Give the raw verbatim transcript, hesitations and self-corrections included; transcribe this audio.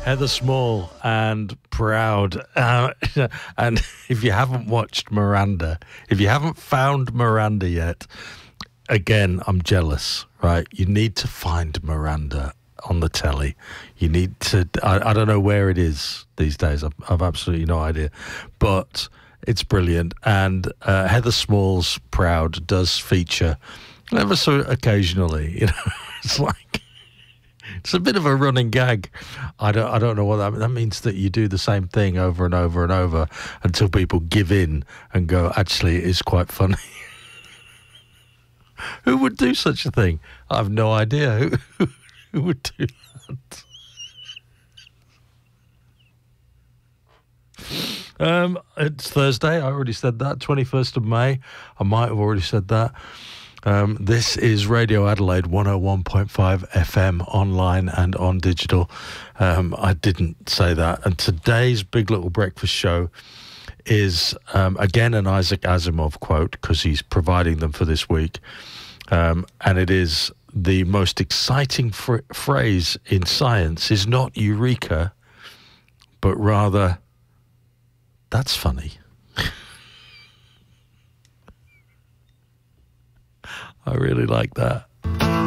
Heather Small and Proud. Uh, and if you haven't watched Miranda, if you haven't found Miranda yet, again, I'm jealous, right? You need to find Miranda on the telly. You need to, I, I don't know where it is these days. I've, I've absolutely no idea. But it's brilliant. And uh, Heather Small's Proud does feature ever so occasionally, you know, it's like, it's a bit of a running gag. I don't I don't know what that means. That means that you do the same thing over and over and over until people give in and go, actually, it is quite funny. Who would do such a thing? I have no idea. Who, who, who would do that? Um, it's Thursday. I already said that. twenty-first of May. I might have already said that. Um, this is Radio Adelaide one oh one point five F M online and on digital. Um, I didn't say that. And today's Big Little Breakfast show is, um, again, an Isaac Asimov quote because he's providing them for this week. Um, and it is the most exciting fr- phrase in science is not eureka, but rather, that's funny. I really like that.